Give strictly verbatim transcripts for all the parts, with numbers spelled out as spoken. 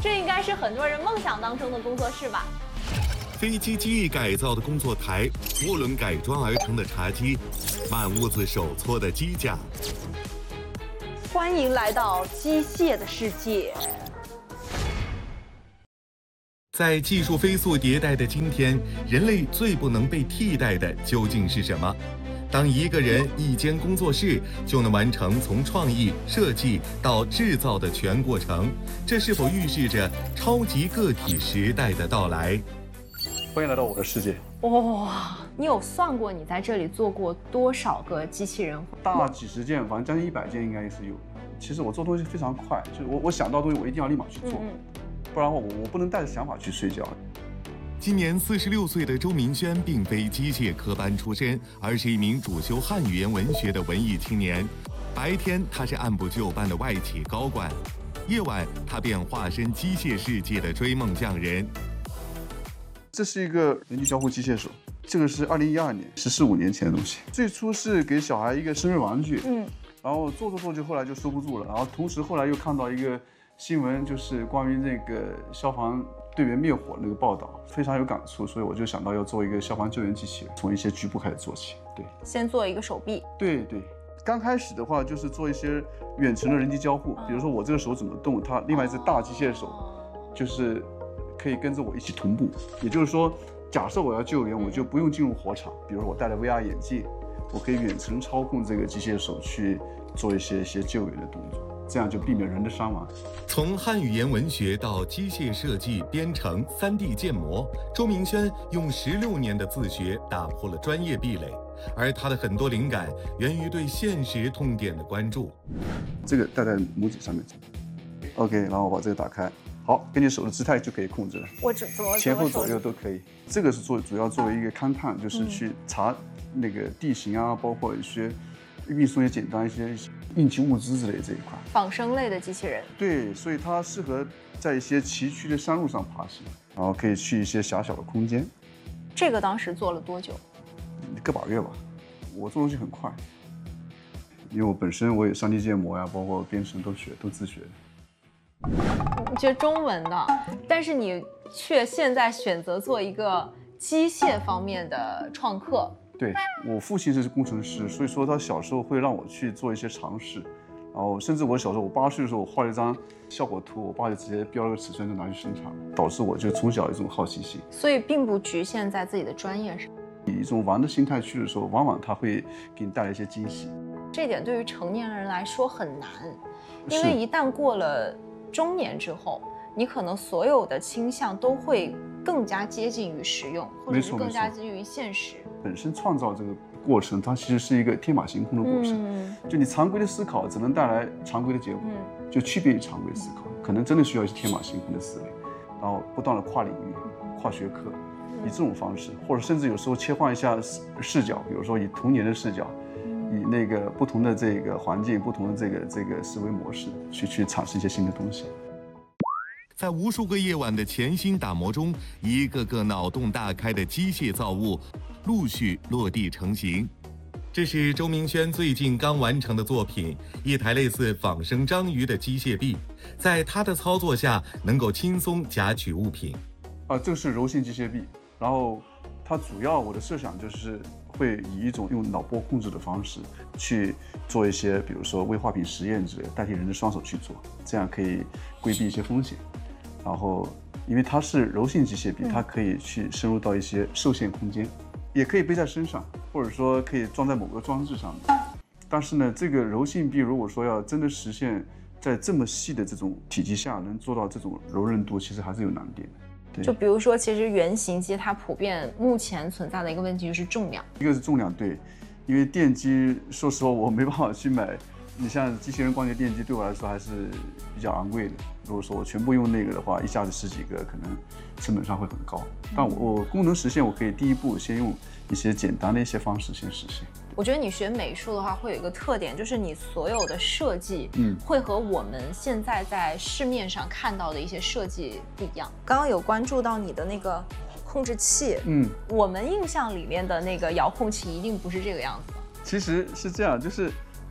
这应该是很多人梦想当中的工作室吧？ 飞机机翼改造的工作台，涡轮改装而成的茶几，满屋子手搓的机架。 欢迎来到机械的世界。 在技术飞速迭代的今天，人类最不能被替代的究竟是什么？当一个人一间工作室就能完成从创意、设计到制造的全过程，这是否预示着超级个体时代的到来？ 欢迎来到我的世界。 哇、哦，你有算过你在这里做过多少个机器人？ 大几十件，反正将近一百件应该也是有。其实我做东西非常快，就是我我想到东西我一定要立马去做，嗯嗯不然的话我我不能带着想法去睡觉。 今年四十六岁的周明轩并非机械科班出身，而是一名主修汉语言文学的文艺青年。白天他是按部就班的外企高管，夜晚他便化身机械世界的追梦匠人。 这是一个人机交互机械手，这个是二零一二年，十四五年前的东西。最初是给小孩一个生日玩具，嗯，然后做做做就后来就收不住了，然后同时后来又看到一个新闻，就是关于那个消防队员灭火那个报道，非常有感触，所以我就想到要做一个消防救援机器人，从一些局部开始做起。对， 先做一个手臂。 对对，刚开始的话就是做一些远程的人机交互，比如说我这个手怎么动，它另外一只大机械手就是可以跟着我一起同步。也就是说，假设我要救援，我就不用进入火场，比如说我戴了 V R 眼镜，我可以远程操控这个机械手去做一些一些救援的动作。这样就避免人的伤亡。 从汉语言文学到机械设计、编程、三 D 建模，周明轩用十六年的自学打破了专业壁垒，而他的很多灵感源于对现实痛点的关注。 这个戴在拇指上面 ，OK， 然后我把这个打开，好，根据手的姿态就可以控制了。 我怎么前后左右都可以。这个是做主要作为一个勘探，就是去查那个地形啊，包括一些运输也简单一些。应急物资之类这一块， 仿生类的机器人， 对，所以它适合在一些崎岖的山路上爬行，然后可以去一些狭小的空间。 这个当时做了多久？ 一个把月吧。我做东西很快，因为我本身我也三 D 建模呀，包括编程都学，都自学的。 你学中文的，但是你却现在选择做一个机械方面的创客。 对，我父亲是工程师，所以说他小时候会让我去做一些尝试，然后甚至我小时候我八岁的时候，我画了一张效果图，我爸就直接标了个尺寸就拿去生产，导致我就从小有一种好奇心。 所以并不局限在自己的专业上， 以一种玩的心态去的时候，往往他会给你带来一些惊喜。 这点对于成年人来说很难，因为一旦过了中年之后，你可能所有的倾向都会更加接近于实用，或者是更加接近于现实。本身创造这个过程，它其实是一个天马行空的过程。嗯、就你常规的思考只能带来常规的结果，嗯、就区别于常规思考，可能真的需要一些天马行空的思维，然后不断的跨领域、跨学科，以这种方式，或者甚至有时候切换一下视角，比如说以童年的视角，以那个不同的这个环境、不同的这个这个思维模式去去产生一些新的东西。 在无数个夜晚的潜心打磨中，一个个脑洞大开的机械造物陆续落地成型。这是周明轩最近刚完成的作品，一台类似仿生章鱼的机械臂，在他的操作下能够轻松夹取物品。 啊，这个是柔性机械臂，然后它主要我的设想就是会以一种用脑波控制的方式去做一些，比如说微化品实验之类的，代替人的双手去做，这样可以规避一些风险。然后，因为它是柔性机械臂，它可以去深入到一些受限空间，也可以背在身上，或者说可以装在某个装置上面。但是呢，这个柔性臂如果说要真的实现在这么细的这种体积下能做到这种柔韧度，其实还是有难点的。 就比如说，其实原型机它普遍目前存在的一个问题就是重量。 一个是重量，对，因为电机，说实话我没办法去买。你像机器人光学电机对我来说还是比较昂贵的。如果说我全部用那个的话，一下子十几个，可能成本上会很高。但我我功能实现，我可以第一步先用一些简单的一些方式先实现。 我觉得你学美术的话，会有一个特点，就是你所有的设计，嗯，会和我们现在在市面上看到的一些设计不一样。刚刚有关注到你的那个控制器，嗯，我们印象里面的那个遥控器一定不是这个样子的。 其实是这样，就是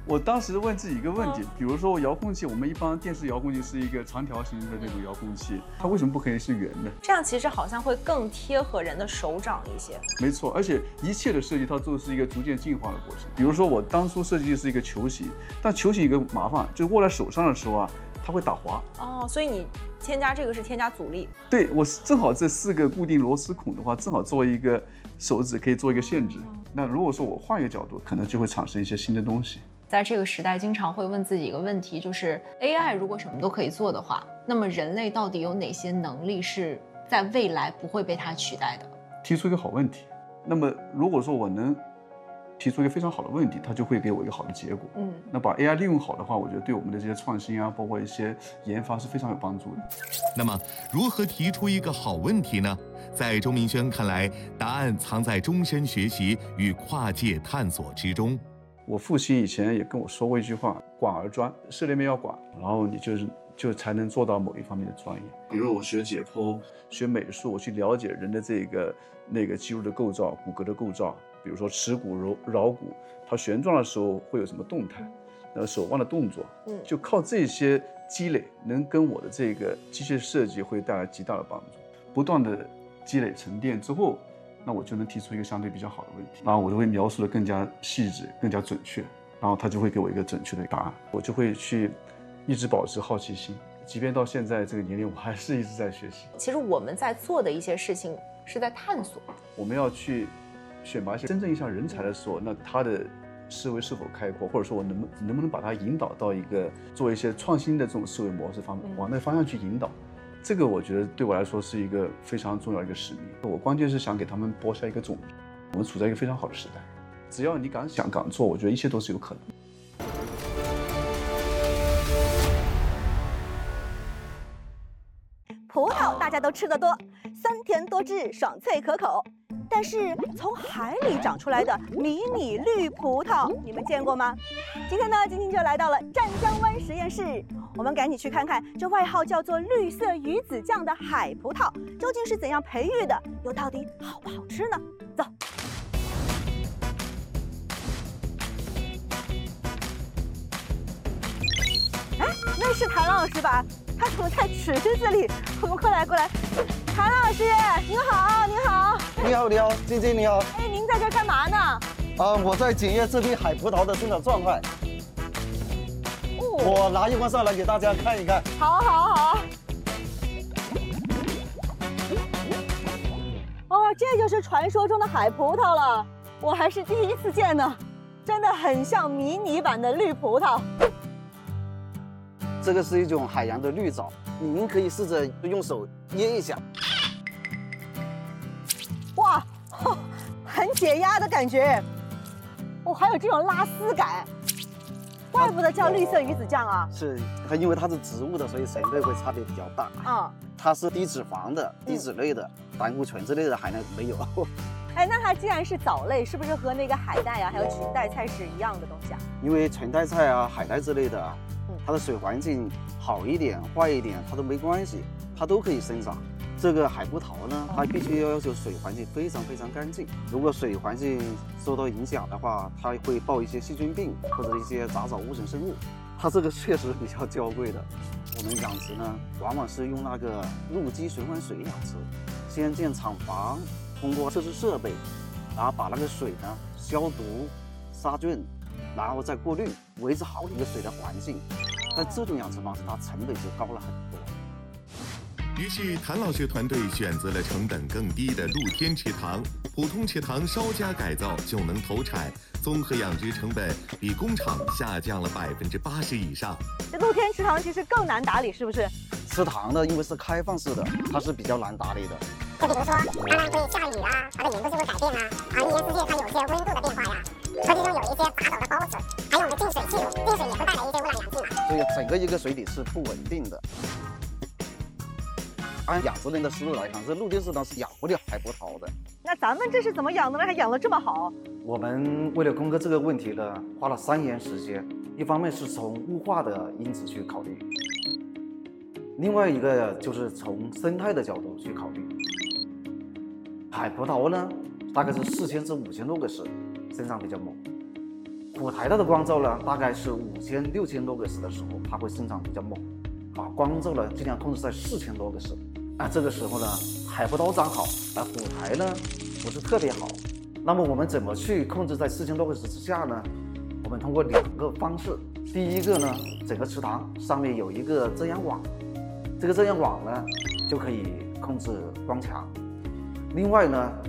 我当时问自己一个问题，比如说遥控器，我们一般电视遥控器是一个长条形的那种遥控器，它为什么不可以是圆的？ 这样其实好像会更贴合人的手掌一些。 没错，而且一切的设计它都是一个逐渐进化的过程。比如说我当初设计的是一个球形，但球形有个麻烦，就是握在手上的时候啊，它会打滑。 哦，所以你添加这个是添加阻力。 对，我正好这四个固定螺丝孔的话，正好作为一个手指可以做一个限制。那如果说我换一个角度，可能就会产生一些新的东西。 在这个时代，经常会问自己一个问题，就是 A I 如果什么都可以做的话，那么人类到底有哪些能力是在未来不会被它取代的？ 提出一个好问题。那么如果说我能提出一个非常好的问题，它就会给我一个好的结果。嗯，那把 A I 利用好的话，我觉得对我们的这些创新啊，包括一些研发是非常有帮助的。 那么，如何提出一个好问题呢？在周明轩看来，答案藏在终身学习与跨界探索之中。 我父亲以前也跟我说过一句话：广而专，涉猎面要广，然后你就是就才能做到某一方面的专业。比如我学解剖、学美术，我去了解人的这个那个肌肉的构造、骨骼的构造。比如说耻骨、桡桡骨，它旋转的时候会有什么动态，然后手腕的动作，嗯，就靠这些积累，能跟我的这个机械设计会带来极大的帮助。不断的积累沉淀之后，那我就能提出一个相对比较好的问题，然后我就会描述的更加细致、更加准确，然后他就会给我一个准确的答案，我就会去一直保持好奇心，即便到现在这个年龄，我还是一直在学习。 其实我们在做的一些事情是在探索， 我们要去选拔一些真正意义上人才的时候，那他的思维是否开阔，或者说我能不能不能把他引导到一个做一些创新的这种思维模式方面，往那个方向去引导。这个我觉得对我来说是一个非常重要的一个使命。我关键是想给他们播下一个种子。我们处在一个非常好的时代，只要你敢想敢做，我觉得一切都是有可能的。 葡萄大家都吃得多，酸甜多汁，爽脆可口。但是从海里长出来的迷你绿葡萄，你们见过吗？今天呢，晶晶就来到了湛江湾实验室，我们赶紧去看看这外号叫做绿色鱼子酱的海葡萄究竟是怎样培育的，又到底好不好吃呢？走。哎，那是谭老师吧？他怎么在池子里？我们快来，过来。谭老师，您好，您好。 你好，你好，晶晶你好。 哎，您在这干嘛呢？ 啊，我在检验这批海葡萄的生长状态。哦，我拿一罐上来给大家看一看。 好，好，好。哦，这就是传说中的海葡萄了，我还是第一次见呢，真的很像迷你版的绿葡萄。 这个是一种海洋的绿藻，您可以试着用手捏一下。 哇，很解压的感觉。哦，还有这种拉丝感，怪不得叫绿色鱼子酱啊。 是，它因为它是植物的，所以成分会差别比较大。啊、嗯，它是低脂肪的、低脂类的，胆固醇之类的含量没有。 哎，那它既然是藻类，是不是和那个海带啊，还有裙带菜是一样的东西啊？ 因为裙带菜啊、海带之类的啊，它的水环境好一点、坏一点，它都没关系，它都可以生长。这个海葡萄呢，它必须要要求水环境非常非常干净。如果水环境受到影响的话，它会爆一些细菌病或者一些杂草污尘生物。它这个确实比较娇贵的。我们养殖呢，往往是用那个陆基循环水养殖，先建厂房，通过测试设备，然后把那个水呢消毒、杀菌，然后再过滤，维持好一个水的环境。但这种养殖方式，它成本就高了很多。 于是，谭老师团队选择了成本更低的露天池塘，普通池塘稍加改造就能投产，综合养殖成本比工厂下降了百分之八十以上。 这露天池塘其实更难打理，是不是？ 池塘呢，因为是开放式的，它是比较难打理的。 就比如说，慢慢会下雨啊，它的颜色就会改变啊，啊，一年四季它有一些温度的变化呀，河堤中有一些杂草的孢子，还有我们的净水系统，净水也会带来一些污染阳气嘛。 所以整个一个水体是不稳定的。按养殖人的思路来看，这露天池塘是养不了海葡萄的。 那咱们这是怎么养的呢？还养得这么好？ 我们为了攻克这个问题呢，花了三年时间。一方面是从物化的因子去考虑，另外一个就是从生态的角度去考虑。海葡萄呢，大概是四千至五千多个氏，生长比较猛。 虎台它的光照呢，大概是五千六千多个时的时候，它会生长比较猛，把光照呢尽量控制在四千多个时。啊，这个时候呢，海葡萄长好，而虎台呢不是特别好。那么我们怎么去控制在四千多个时之下呢？我们通过两个方式。第一个呢，整个池塘上面有一个遮阳网，这个遮阳网呢就可以控制光强。另外呢，